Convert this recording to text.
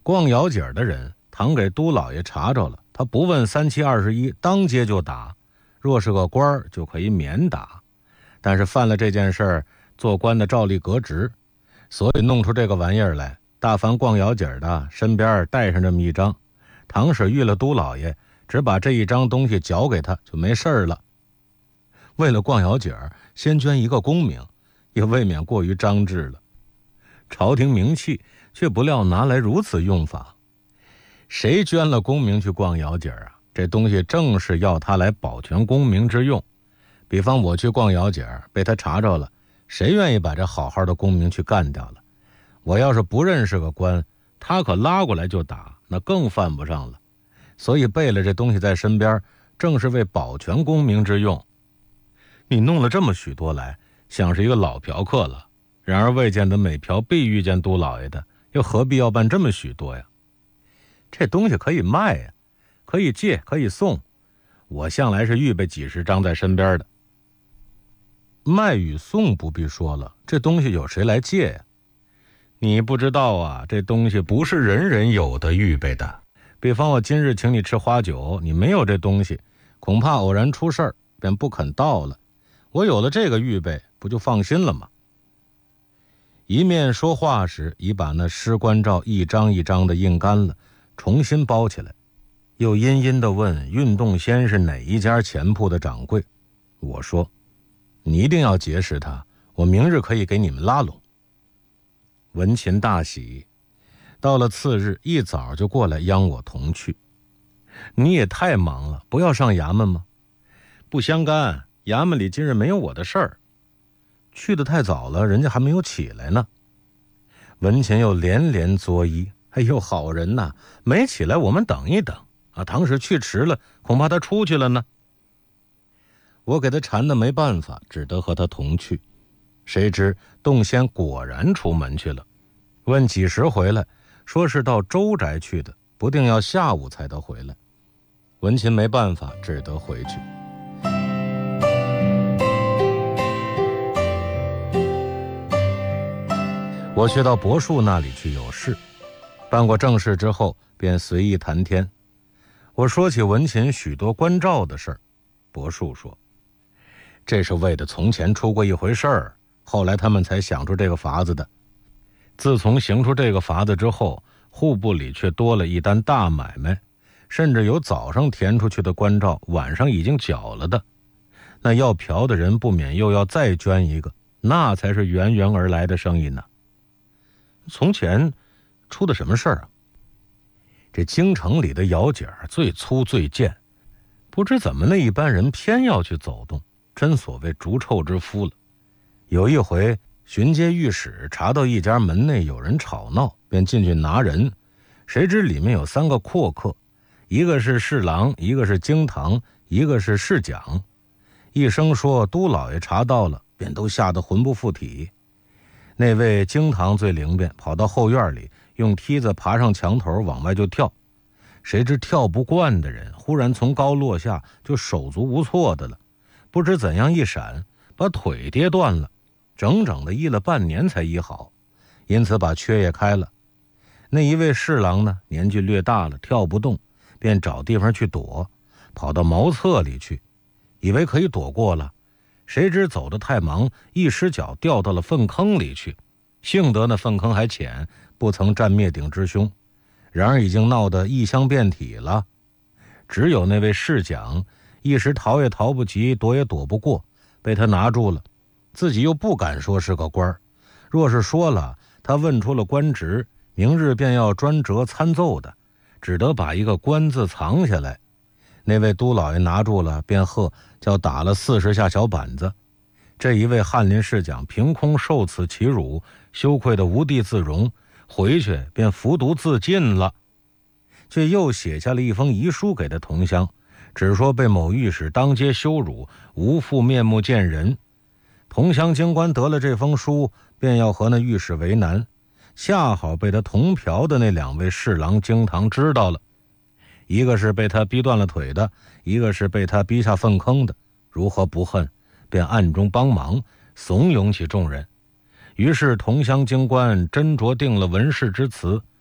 逛窑井的人倘给都老爷查着了，他不问三七二十一，当街就打。若是个官儿就可以免打，但是犯了这件事儿，做官的照例革职。所以弄出这个玩意儿来，大凡逛窑井的身边带上这么一张，倘使遇了都老爷，只把这一张东西交给他就没事儿了。为了逛窑井，先捐一个功名，也未免过于张志了。朝廷名气却不料拿来如此用法。谁捐了功名去逛窑井啊？这东西正是要他来保全功名之用。比方我去逛窑井，被他查着了，谁愿意把这好好的功名去干掉了？我要是不认识个官，他可拉过来就打，那更犯不上了。所以备了这东西在身边，正是为保全功名之用。你弄了这么许多来，像是一个老嫖客了。然而未见得每嫖必遇见都老爷的，又何必要办这么许多呀？这东西可以卖呀，可以借，可以送。我向来是预备几十张在身边的。卖与送不必说了，这东西有谁来借呀？你不知道啊，这东西不是人人有的预备的。比方我今日请你吃花酒，你没有这东西，恐怕偶然出事儿，便不肯到了。我有了这个预备，不就放心了吗？一面说话时，已把那尸官照一张一张的印干了，重新包起来，又阴阴地问运动先是哪一家钱铺的掌柜。我说，你一定要结识他，我明日可以给你们拉拢。文琴大喜，到了次日一早就过来央我同去。你也太忙了，不要上衙门吗？不相干，衙门里今日没有我的事儿。去得太早了，人家还没有起来呢。文琴又连连作揖，哎呦，好人呐，没起来我们等一等啊，倘使去迟了，恐怕他出去了呢。我给他缠得没办法，只得和他同去。谁知洞仙果然出门去了，问几时回来，说是到周宅去的，不定要下午才得回来。文琴没办法，只得回去。我却到柏树那里去有事，办过正事之后，便随意谈天。我说起文琴许多关照的事儿，柏树说，这是为的从前出过一回事儿，后来他们才想出这个法子的。自从行出这个法子之后，户部里却多了一单大买卖，甚至有早上填出去的关照，晚上已经缴了的。那要嫖的人不免又要再捐一个，那才是源源而来的生意呢。从前出的什么事儿啊？这京城里的窑井最粗最贱，不知怎么那一般人偏要去走动，真所谓逐臭之夫了。有一回巡街御史查到一家门内有人吵闹，便进去拿人，谁知里面有3个阔客，一个是侍郎，一个是京堂，一个是侍讲。一声说都老爷查到了，便都吓得魂不附体。那位京堂最灵便，跑到后院里，用梯子爬上墙头往外就跳。谁知跳不惯的人忽然从高落下，就手足无措的了，不知怎样一闪，把腿跌断了，整整的医了半年才医好，因此把缺也开了。那一位侍郎呢，年纪略大了，跳不动，便找地方去躲，跑到茅厕里去，以为可以躲过了，谁知走得太忙，一失脚掉到了粪坑里去。幸得那粪坑还浅，不曾占灭顶之凶，然而已经闹得异香遍体了。只有那位侍讲一时逃也逃不及，躲也躲不过，被他拿住了，自己又不敢说是个官儿，若是说了，他问出了官职，明日便要专责参奏的，只得把一个官字藏下来。那位都老爷拿住了，便喝叫打了40下小板子。这一位翰林侍讲凭空受此其辱，羞愧得无地自容，回去便服毒自尽了。却又写下了一封遗书给他同乡，只说被某御史当街羞辱，无复面目见人。同乡京官得了这封书，便要和那御史为难，恰好被他同嫖的那2位侍郎京堂知道了，一个是被他逼断了腿的，一个是被他逼下粪坑的，如何不恨，便暗中帮忙，怂恿起众人。于是同乡京官斟酌定了文氏之词，